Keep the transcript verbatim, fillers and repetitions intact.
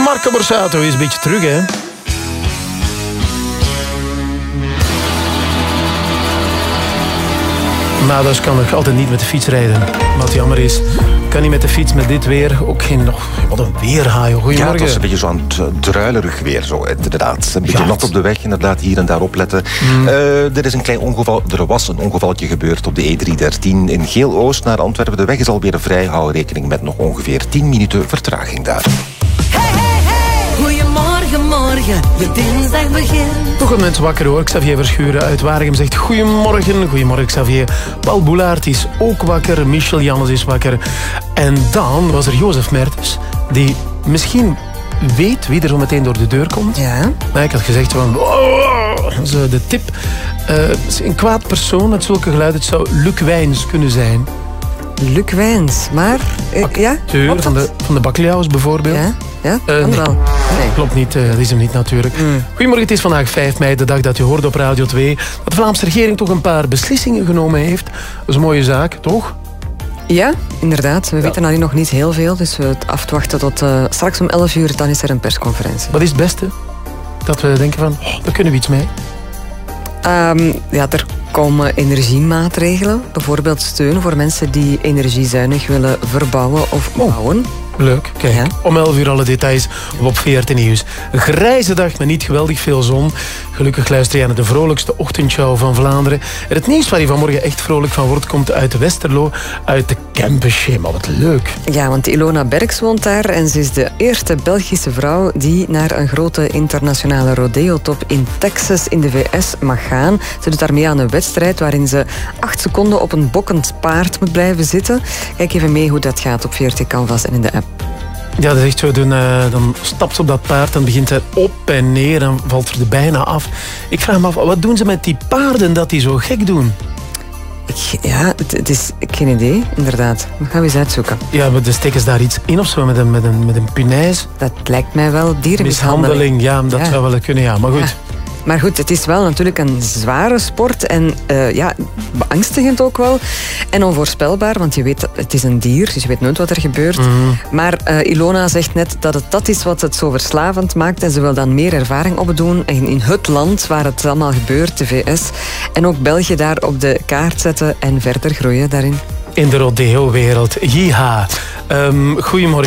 Marco Borsato is een beetje terug, hè? Nadas kan nog altijd niet met de fiets rijden. Wat jammer is. Kan niet met de fiets met dit weer. Ook geen nog. Wat een weerhaai. Goedemorgen. Ja, het was een beetje zo'n druilerig weer. Zo, inderdaad. Een beetje ja, nat op de weg. Inderdaad, hier en daar opletten. Mm. Uh, er is een klein ongeval. Er was een ongevaltje gebeurd op de E driehonderddertien in Geel-Oost naar Antwerpen. De weg is alweer vrij. Hou rekening met nog ongeveer tien minuten vertraging daar. Hey, hey, hey. Goedemorgen, morgen. Je dinsdag begint. Toch een mens wakker hoor. Xavier Verschuren uit Waregem zegt goedemorgen. Goedemorgen Xavier. Paul Boulaert is ook wakker. Michel Jannes is wakker. En dan was er Jozef Mertens. Die misschien weet wie er zo meteen door de deur komt. Ja. Maar ik had gezegd van... Oh, dat is de tip. Uh, een kwaad persoon met zulke geluiden. Het zou Luc Wijns kunnen zijn. Luc Wijns, maar... Uh, ja? Van de, van de Bakkeljauws bijvoorbeeld. Ja, ja? Uh, kan nee. wel. Nee. Klopt niet, uh, dat is hem niet natuurlijk. Mm. Goedemorgen, het is vandaag vijf mei, de dag dat u hoorde op Radio twee... dat de Vlaamse regering toch een paar beslissingen genomen heeft. Dat is een mooie zaak, toch? Ja, inderdaad. We ja. weten alleen nog niet heel veel, dus we afwachten tot uh, straks om elf uur, dan is er een persconferentie. Wat is het beste? Dat we denken van, oh, daar kunnen we iets mee. Um, ja, er komen energiemaatregelen. Bijvoorbeeld steun voor mensen die energiezuinig willen verbouwen of bouwen. Oh. Leuk, kijk. Ja. Om elf uur alle details op V R T Nieuws. Een grijze dag met niet geweldig veel zon. Gelukkig luister je naar de vrolijkste ochtendshow van Vlaanderen. En het nieuws waar je vanmorgen echt vrolijk van wordt... komt uit Westerlo, uit de Kempenschema. Maar wat leuk. Ja, want Ilona Berks woont daar... en ze is de eerste Belgische vrouw... die naar een grote internationale rodeo-top in Texas in de V S mag gaan. Ze doet daarmee aan een wedstrijd... waarin ze acht seconden op een bokkend paard moet blijven zitten. Kijk even mee hoe dat gaat op V R T Canvas en in de app. Ja, dat is echt zo. Dan, uh, dan stapt ze op dat paard, dan begint hij op en neer, dan valt ze er bijna af. Ik vraag me af, wat doen ze met die paarden dat die zo gek doen? Ik, ja, het, het is geen idee, inderdaad. Dat gaan we eens uitzoeken. Ja, maar dan steken ze daar iets in of zo, met een, met een, met een punaise? Dat lijkt mij wel dierenmishandeling. Mishandeling, ja, dat ja. zou wel kunnen, ja. Maar goed. Ja. Maar goed, het is wel natuurlijk een zware sport en uh, ja, beangstigend ook wel. En onvoorspelbaar, want je weet, het is een dier, dus je weet nooit wat er gebeurt. Mm. Maar uh, Ilona zegt net dat het dat is wat het zo verslavend maakt en ze wil dan meer ervaring opdoen in, in het land waar het allemaal gebeurt, de V S. En ook België daar op de kaart zetten en verder groeien daarin. In de rodeo-wereld. Jiha. Um, goedemorgen.